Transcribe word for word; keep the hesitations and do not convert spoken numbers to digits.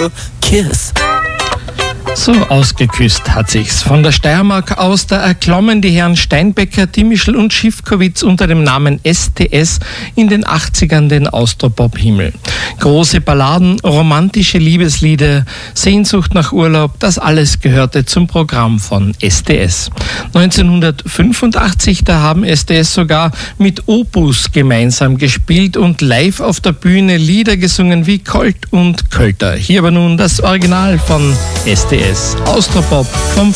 little kiss. So ausgeküsst hat sich's. Von der Steiermark aus, da erklommen die Herren Steinbecker, Dimischl und Schiffkowitz unter dem Namen S T S in den achtzigern den Austropop-Himmel. Große Balladen, romantische Liebeslieder, Sehnsucht nach Urlaub, das alles gehörte zum Programm von S T S. neunzehnhundertfünfundachtzig, da haben S T S sogar mit Opus gemeinsam gespielt und live auf der Bühne Lieder gesungen wie Colt und Költer. Hier aber nun das Original von S T S. Austropop vom